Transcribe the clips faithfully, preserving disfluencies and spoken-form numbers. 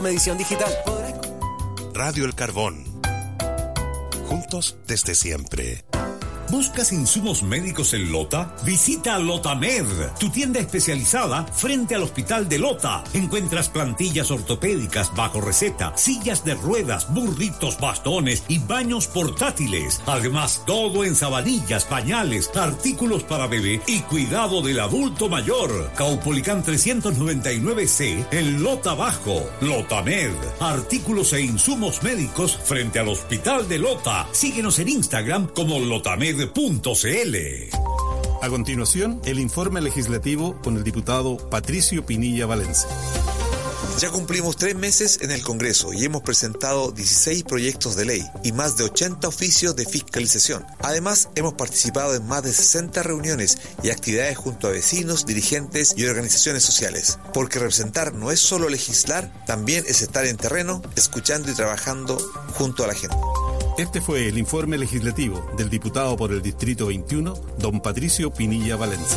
Medición digital. Radio El Carbón. Juntos desde siempre. ¿Buscas insumos médicos en Lota? Visita Lotamed, tu tienda especializada frente al Hospital de Lota. Encuentras plantillas ortopédicas bajo receta, sillas de ruedas, burritos, bastones y baños portátiles. Además, todo en sabanillas, pañales, artículos para bebé y cuidado del adulto mayor. Caupolicán trescientos noventa y nueve C en Lota Bajo. Lotamed, artículos e insumos médicos frente al Hospital de Lota. Síguenos en Instagram como Lotamed. A continuación, el informe legislativo con el diputado Patricio Pinilla Valencia. Ya cumplimos tres meses en el Congreso y hemos presentado dieciséis proyectos de ley y más de ochenta oficios de fiscalización. Además, hemos participado en más de sesenta reuniones y actividades junto a vecinos, dirigentes y organizaciones sociales. Porque representar no es solo legislar, también es estar en terreno, escuchando y trabajando junto a la gente. Este fue el informe legislativo del diputado por el Distrito veintiuno, don Patricio Pinilla Valencia.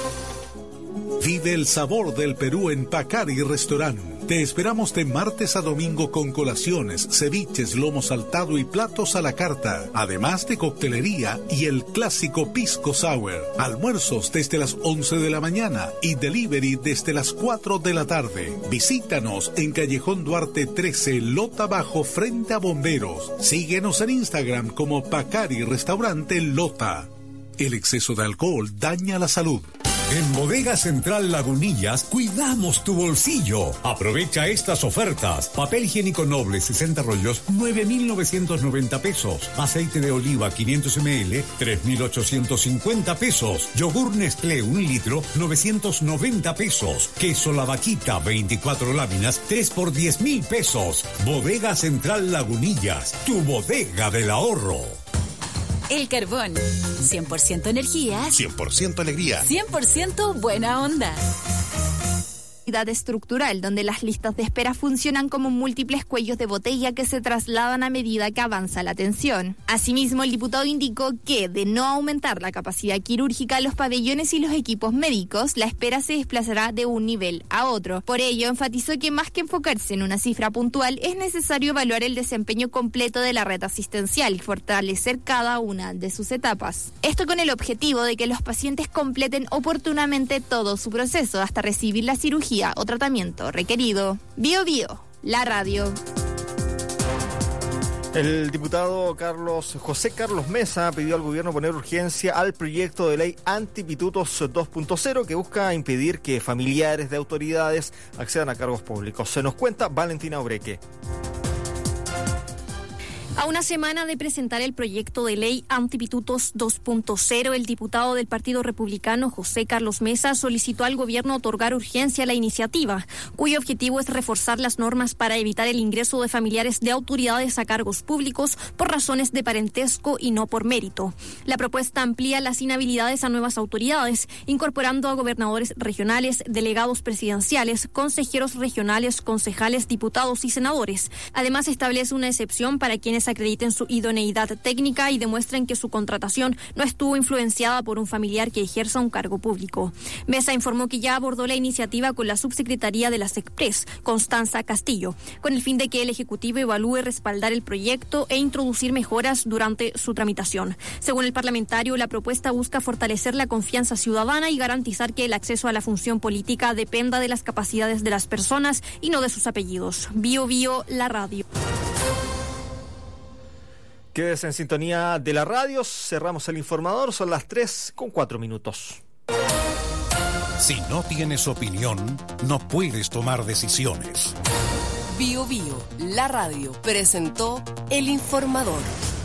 Vive el sabor del Perú en Pacari Restaurant. Te esperamos de martes a domingo con colaciones, ceviches, lomo saltado y platos a la carta, además de coctelería y el clásico pisco sour. Almuerzos desde las once de la mañana y delivery desde las cuatro de la tarde. Visítanos en Callejón Duarte trece, Lota Bajo, frente a Bomberos. Síguenos en Instagram como Pacari Restaurante Lota. El exceso de alcohol daña la salud. En Bodega Central Lagunillas cuidamos tu bolsillo. Aprovecha estas ofertas. Papel higiénico Noble sesenta rollos, nueve mil novecientos noventa pesos. Aceite de oliva quinientos mililitros, tres mil ochocientos cincuenta pesos. Yogur Nestlé un litro, novecientos noventa pesos. Queso La Vaquita veinticuatro láminas, tres por diez mil pesos. Bodega Central Lagunillas, tu bodega del ahorro. El Carbón. cien por ciento energía. cien por ciento alegría. cien por ciento buena onda. Estructural, donde las listas de espera funcionan como múltiples cuellos de botella que se trasladan a medida que avanza la atención. Asimismo, el diputado indicó que, de no aumentar la capacidad quirúrgica, los pabellones y los equipos médicos, la espera se desplazará de un nivel a otro. Por ello, enfatizó que más que enfocarse en una cifra puntual, es necesario evaluar el desempeño completo de la red asistencial y fortalecer cada una de sus etapas. Esto con el objetivo de que los pacientes completen oportunamente todo su proceso hasta recibir la cirugía o tratamiento requerido. Bio Bio, la radio. El diputado Carlos José Carlos Mesa pidió al gobierno poner urgencia al proyecto de ley antipitutos dos punto cero que busca impedir que familiares de autoridades accedan a cargos públicos. Se nos cuenta Valentina Obreque. A una semana de presentar el proyecto de ley antipitutos dos punto cero, el diputado del Partido Republicano, José Carlos Mesa, solicitó al gobierno otorgar urgencia a la iniciativa, cuyo objetivo es reforzar las normas para evitar el ingreso de familiares de autoridades a cargos públicos por razones de parentesco y no por mérito. La propuesta amplía las inhabilidades a nuevas autoridades, incorporando a gobernadores regionales, delegados presidenciales, consejeros regionales, concejales, diputados y senadores. Además, establece una excepción para quienes acrediten su idoneidad técnica y demuestren que su contratación no estuvo influenciada por un familiar que ejerza un cargo público. Mesa informó que ya abordó la iniciativa con la subsecretaría de la SECPRES, Constanza Castillo, con el fin de que el Ejecutivo evalúe respaldar el proyecto e introducir mejoras durante su tramitación. Según el parlamentario, la propuesta busca fortalecer la confianza ciudadana y garantizar que el acceso a la función política dependa de las capacidades de las personas y no de sus apellidos. Bio Bio, la radio. Quédese en sintonía de la radio. Cerramos el informador. Son las tres con cuatro minutos. Si no tienes opinión, no puedes tomar decisiones. Bio Bio, la radio, presentó el informador.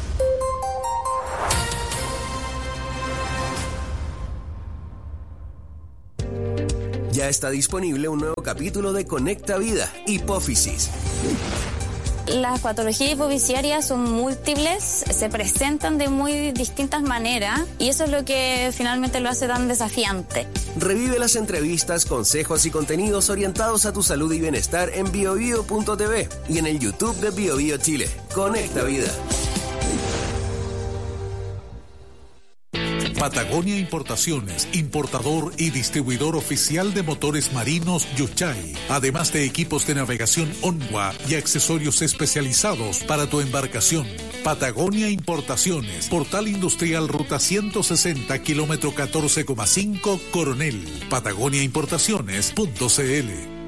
Ya está disponible un nuevo capítulo de Conecta Vida, Hipófisis. Las patologías hipofisiarias son múltiples, se presentan de muy distintas maneras y eso es lo que finalmente lo hace tan desafiante. Revive las entrevistas, consejos y contenidos orientados a tu salud y bienestar en bio bio punto t v y en el YouTube de Bio Bio Chile. Conecta Vida. Patagonia Importaciones, importador y distribuidor oficial de motores marinos Yuchay, además de equipos de navegación Onwa y accesorios especializados para tu embarcación. Patagonia Importaciones, Portal Industrial Ruta ciento sesenta, kilómetro catorce coma cinco, Coronel. Patagonia Importaciones punto c l.